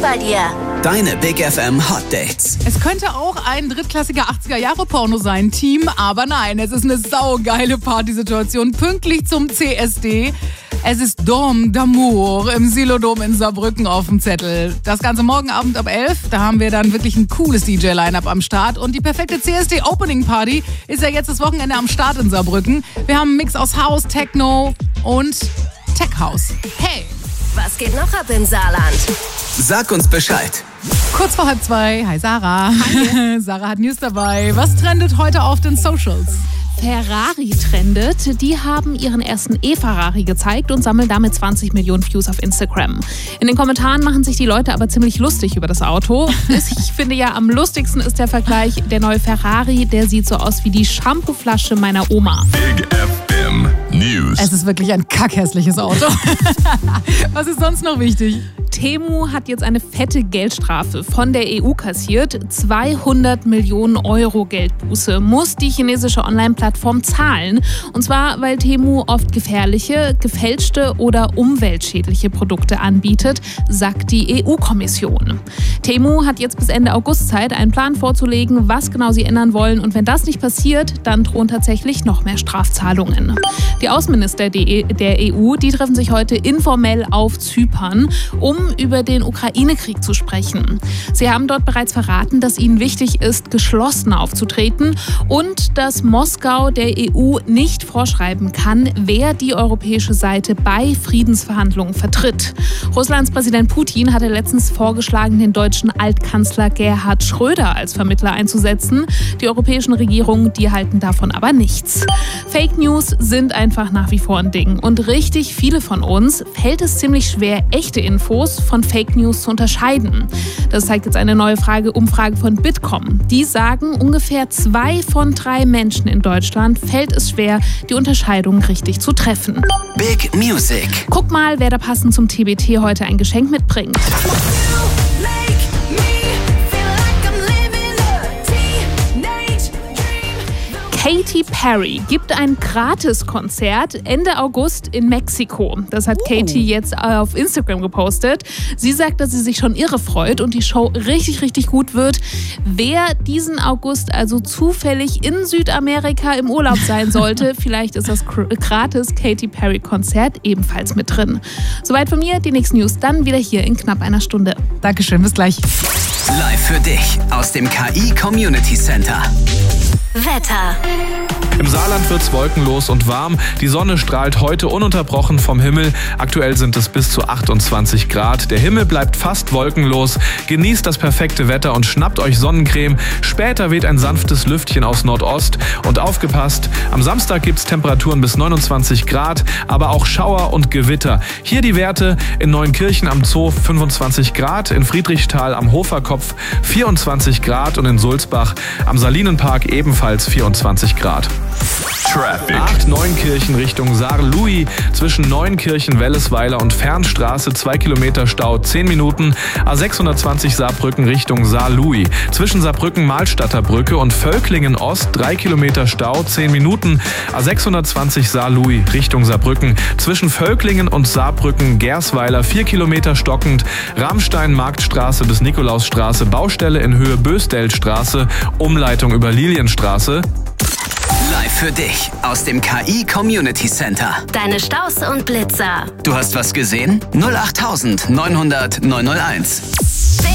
bei dir. Deine Big FM Hot Dates. Es könnte auch ein drittklassiger 80er-Jahre-Porno sein, Team, aber nein, es ist eine saugeile Partysituation, pünktlich zum CSD. Es ist Dom d'Amour im Silodom in Saarbrücken auf dem Zettel. Das Ganze morgen Abend ab 11. Da haben wir dann wirklich ein cooles DJ-Line-Up am Start. Und die perfekte CSD-Opening-Party ist ja jetzt das Wochenende am Start in Saarbrücken. Wir haben einen Mix aus House, Techno und Tech House. Hey! Was geht noch ab im Saarland? Sag uns Bescheid. Kurz vor 1:30. Hi Sarah. Hi. Sarah hat News dabei. Was trendet heute auf den Socials? Ferrari trendet. Die haben ihren ersten E-Ferrari gezeigt und sammeln damit 20 Millionen Views auf Instagram. In den Kommentaren machen sich die Leute aber ziemlich lustig über das Auto. Ich finde ja, am lustigsten ist der Vergleich. Der neue Ferrari, der sieht so aus wie die Shampooflasche meiner Oma. Big FM News. Es ist wirklich ein kackhässliches Auto. Was ist sonst noch wichtig? Temu hat jetzt eine fette Geldstrafe von der EU kassiert. 200 Millionen Euro Geldbuße muss die chinesische Online-Plattform zahlen. Und zwar, weil Temu oft gefährliche, gefälschte oder umweltschädliche Produkte anbietet, sagt die EU-Kommission. Temu hat jetzt bis Ende August Zeit, einen Plan vorzulegen, was genau sie ändern wollen. Und wenn das nicht passiert, dann drohen tatsächlich noch mehr Strafzahlungen. Die Außenminister der EU, die treffen sich heute informell auf Zypern, um über den Ukraine-Krieg zu sprechen. Sie haben dort bereits verraten, dass ihnen wichtig ist, geschlossen aufzutreten und dass Moskau der EU nicht vorschreiben kann, wer die europäische Seite bei Friedensverhandlungen vertritt. Russlands Präsident Putin hatte letztens vorgeschlagen, den deutschen Altkanzler Gerhard Schröder als Vermittler einzusetzen. Die europäischen Regierungen, die halten davon aber nichts. Fake News sind einfach nach wie vor ein Ding. Und richtig viele von uns fällt es ziemlich schwer, echte Infos von Fake News zu unterscheiden. Das zeigt jetzt eine neue Umfrage von Bitkom. Die sagen, ungefähr 2 von 3 Menschen in Deutschland fällt es schwer, die Unterscheidung richtig zu treffen. Big Music. Guck mal, wer da passend zum TBT heute ein Geschenk mitbringt. Katy Perry gibt ein Gratiskonzert Ende August in Mexiko. Das hat Katy jetzt auf Instagram gepostet. Sie sagt, dass sie sich schon irre freut und die Show richtig, richtig gut wird. Wer diesen August also zufällig in Südamerika im Urlaub sein sollte, vielleicht ist das gratis Katy Perry Konzert ebenfalls mit drin. Soweit von mir, die nächsten News dann wieder hier in knapp einer Stunde. Dankeschön, bis gleich. Live für dich aus dem KI Community Center. Wetter. Im Saarland wird's wolkenlos und warm. Die Sonne strahlt heute ununterbrochen vom Himmel. Aktuell sind es bis zu 28 Grad. Der Himmel bleibt fast wolkenlos. Genießt das perfekte Wetter und schnappt euch Sonnencreme. Später weht ein sanftes Lüftchen aus Nordost. Und aufgepasst, am Samstag gibt's Temperaturen bis 29 Grad, aber auch Schauer und Gewitter. Hier die Werte: in Neunkirchen am Zoo 25 Grad, in Friedrichsthal am Hoferkopf 24 Grad und in Sulzbach am Salinenpark ebenfalls 24 Grad. Traffic. 8 Neunkirchen Richtung Saar-Louis. Zwischen Neunkirchen, Wellesweiler und Fernstraße 2 Kilometer Stau 10 Minuten. A620 Saarbrücken Richtung Saar-Louis. Zwischen Saarbrücken-Malstadter Brücke und Völklingen Ost 3 Kilometer Stau 10 Minuten. A620 Saar-Louis Richtung Saarbrücken. Zwischen Völklingen und Saarbrücken-Gersweiler 4 Kilometer stockend. Rammstein-Marktstraße bis Nikolausstraße. Baustelle in Höhe Bösdelstraße. Umleitung über Lilienstraße. Live für dich aus dem KI Community Center. Deine Staus und Blitzer. Du hast was gesehen? 08900 901.